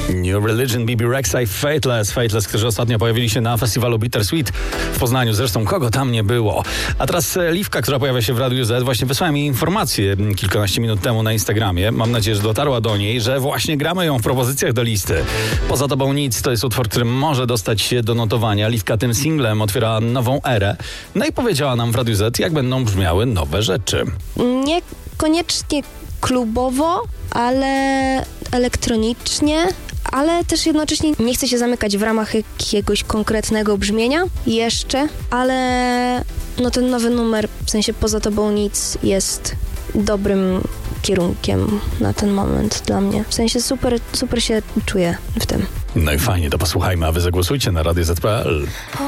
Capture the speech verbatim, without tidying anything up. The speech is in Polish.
New Religion, B B Rexa i Fateless. Fateless, którzy ostatnio pojawili się na festiwalu Bittersweet w Poznaniu. Zresztą kogo tam nie było. A teraz Liwka, która pojawia się w Radiu Z, właśnie wysłała mi informację kilkanaście minut temu na Instagramie. Mam nadzieję, że dotarła do niej, że właśnie gramy ją w propozycjach do listy. Poza tobą nic to jest utwór, który może dostać się do notowania. Liwka tym singlem otwiera nową erę. No i powiedziała nam w Radiu Z, jak będą brzmiały nowe rzeczy. Niekoniecznie klubowo, ale elektronicznie, ale też jednocześnie nie chcę się zamykać w ramach jakiegoś konkretnego brzmienia jeszcze, ale no ten nowy numer, w sensie Poza tobą nic, jest dobrym kierunkiem na ten moment dla mnie. W sensie super, super się czuję w tym. No i fajnie, to posłuchajmy, a wy zagłosujcie na radio zet kropka pe el.